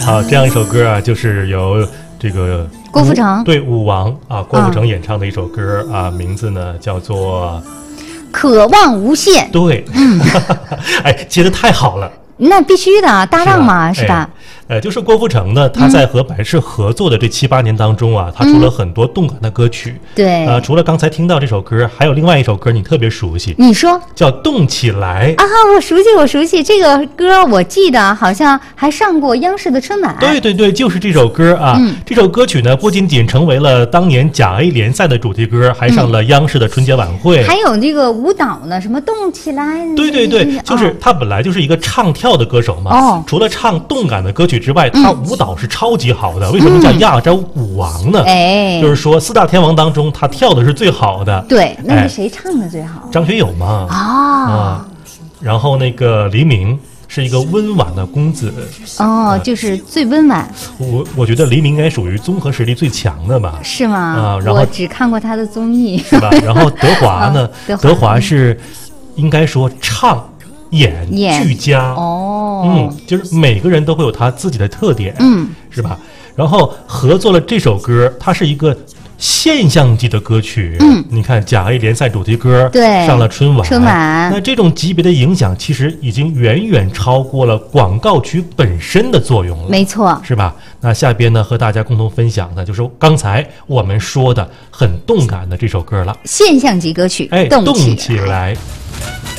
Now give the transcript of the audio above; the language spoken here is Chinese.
好，这样一首歌啊，就是由这个郭富城对舞王啊，郭富城演唱的一首歌啊，名字呢叫做渴望无限。 对，哎，接得太好了。 那必须的，搭档嘛，是吧？ 就是郭富城呢，他在和百事合作的这7、8年当中啊，他出了很多动感的歌曲。 对， 除了刚才听到这首歌，还有另外一首歌你特别熟悉， 你说叫《动起来》 啊，我熟悉这个歌，我记得好像还上过央视的春晚。 对对对，就是这首歌啊。这首歌曲呢，不仅仅成为了当年甲 A 联赛的主题歌，还上了央视的春节晚会， 还有这个舞蹈呢，什么动起来。 对对对，就是他本来就是一个唱跳的歌手嘛，除了唱动感的歌曲之外，他舞蹈是超级好的。为什么叫亚洲舞王呢？就是说4大天王当中，他跳的是最好的。 对，那是谁唱的最好？ 张学友嘛。然后那个黎明是一个温婉的公子。 就是最温婉。 我觉得黎明应该属于综合实力最强的吧？ 是吗？ 然后我只看过他的综艺， 是吧？然后德华呢？德华是应该说唱。演俱佳就是每个人都会有他自己的特点，是吧？然后合作了这首歌，它是一个现象级的歌曲，你看甲 A 联赛主题歌， 对， 上了春晚， 那这种级别的影响其实已经远远超过了广告曲本身的作用了， 没错， 是吧？那下边呢，和大家共同分享的就是刚才我们说的很动感的这首歌了， 现象级歌曲， 动起来。